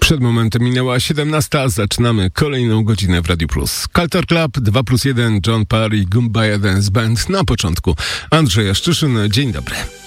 Przed momentem minęła 17, a zaczynamy kolejną godzinę w Radiu Plus. Culture Club, 2+1, John Parr i Kumbaya Dance Band. Na początku Andrzej Jaszczyszyn. Dzień dobry.